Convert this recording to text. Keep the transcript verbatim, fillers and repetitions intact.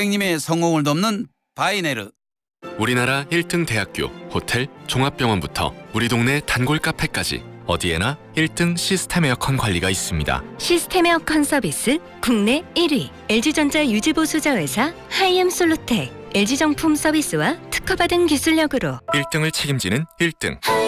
고객님의 성공을 돕는 바이네르. 우리나라 일 등 대학교, 호텔, 종합병원부터 우리 동네 단골 카페까지 어디에나 일 등 시스템 에어컨 관리가 있습니다. 시스템 에어컨 서비스 국내 일 위 엘지전자 유지보수 자회사 하이엠솔루텍. 엘지정품 서비스와 특허받은 기술력으로 일 등을 책임지는 일 등